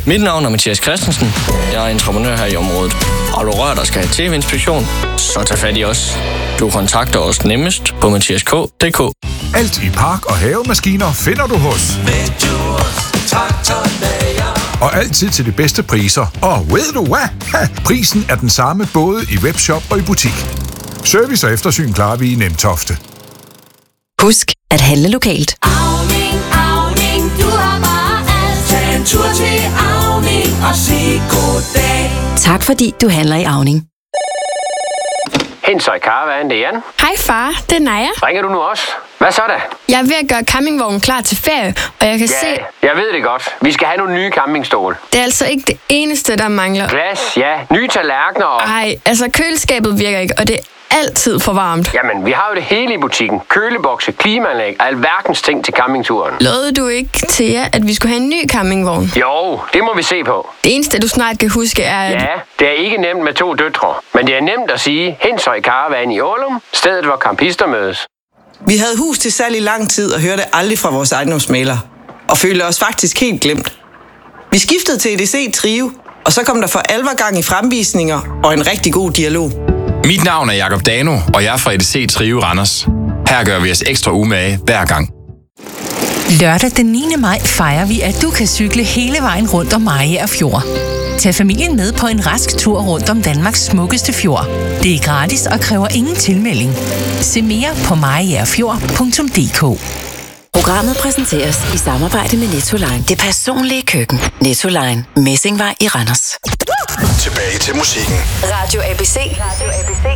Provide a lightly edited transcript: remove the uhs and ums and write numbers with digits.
Mit navn er Mathias Christensen. Jeg er entreprenør her i området. Har du rørt og skal have tv-inspektion, så tag fat i os. Du kontakter os nemmest på mathiask.dk. Alt i park- og havemaskiner finder du hos og altid til de bedste priser. Og ved du hvad? Prisen er den samme både i webshop og i butik. Service og eftersyn klarer vi i Nemtofte. Husk at handle lokalt. Auning, Auning, du har bare alt. Tag en tur til Auning og sig goddag. Tak fordi du handler i Auning. Hensøj Caravan, det er Jan. Hej far, det er Naja. Ringer du nu også? Hvad så da? Jeg er ved at gøre campingvognen klar til ferie, og jeg kan se... Jeg ved det godt. Vi skal have nogle nye campingstole. Det er altså ikke det eneste, der mangler. Glas, ja. Nye tallerkener og... Ej, altså køleskabet virker ikke, og det er altid for varmt. Jamen, vi har jo det hele i butikken. Kølebokse, klimaanlæg og alverdens ting til campingturen. Lovede du ikke til jer, at vi skulle have en ny campingvogn? Jo, det må vi se på. Det eneste, du snart kan huske, er... At... Ja, det er ikke nemt med 2 døtre. Men det er nemt at sige Hensøj Caravan i Ålum, stedet hvor campister mødes. Vi havde hus til salg i lang tid og hørte aldrig fra vores ejendomsmægler. Og følte os faktisk helt glemt. Vi skiftede til EDC Trio, og så kom der for alvor gang i fremvisninger og en rigtig god dialog. Mit navn er Jakob Dano, og jeg er fra EDC Trio Randers. Her gør vi os ekstra umage hver gang. Lørdag den 9. maj fejrer vi, at du kan cykle hele vejen rundt om Mariager Fjord. Tag familien med på en rask tur rundt om Danmarks smukkeste fjord. Det er gratis og kræver ingen tilmelding. Se mere på mariagerfjord.dk. Programmet præsenteres i samarbejde med Nettoline. Det personlige køkken. Nettoline. Messingvej i Randers. Tilbage til musikken. Radio ABC.